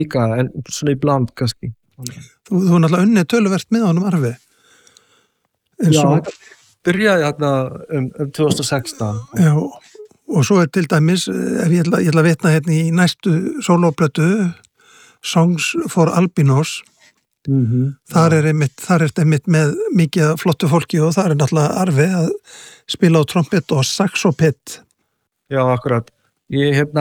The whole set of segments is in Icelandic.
líka, en svona ibland kannski. Þú náttúrulega unnið töluvert með honum Arfi. Já, þetta byrjaði hérna 2016. Já, og svo til dæmis, ef ég ætla að vitna hérna í næstu sólóplötu, Songs for Albinos, þar er einmitt með mikið flottu fólki og það er náttúrulega Arfi að spila á trompet og saxopett. Já, akkurat. Ég held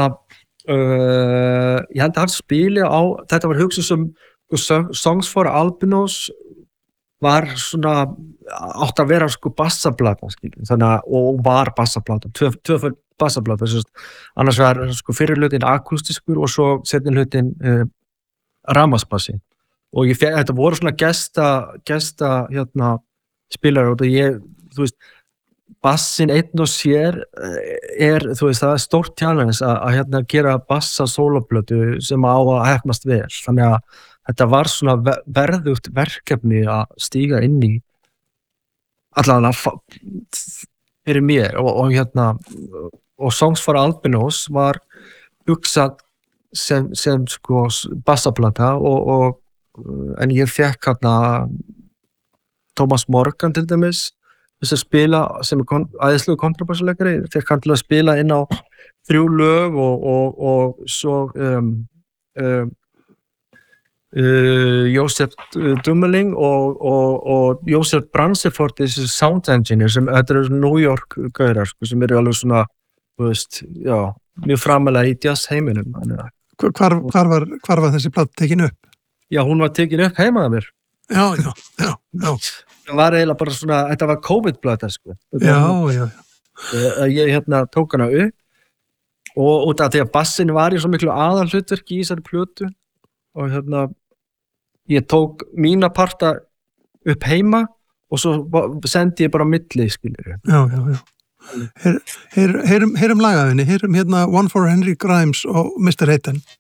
að hann spili á, þetta var hugsað sem Songs for Albinos var svona, átt að vera sko bassaplata, þannig og var bassaplata, tvö bassaplata, annars var sko fyrir hlutin akustiskur og svo seinni hlutin rafmagnsbassi. Og þetta voru svona gesta hérna spilar og þú veist, bassin einn og sér þú veist, það stórt challenge að hérna gera bassa sóloplötu sem á að hefnast vel. Þannig að þetta var svona verðugt verkefni að stíga inn í allavega fyrir mér og hérna og Songs for Albinos var hugsað sem sko bassaplata en ég fekk hérna Thomas Morgan til dæmis þess að spila sem æðislegur kontrabassuleikari, fekk hann til að spila inn á 3 lög og svo Josef Dummeling og Josef Branseford, þessi sound engineer sem þetta New York gaurar sem eru alveg svona, þú veist, já, mjög framalega í jazz heiminum. Hvar var þessi plata tekin upp? Já, hún var tekin upp heima að mér. Já. Það var eiginlega bara svona, þetta var COVID-plata, sko. Já. Ég hérna tók hana upp og út af því að bassin var í svo miklu aðalhlutverki í þessari plötu og hérna ég tók mína parta upp heima og svo sendi ég bara á milli, skilur. Já. Heyrum lagaðinni, heyrum hérna One for Henry Grimes og Mr. Hayden.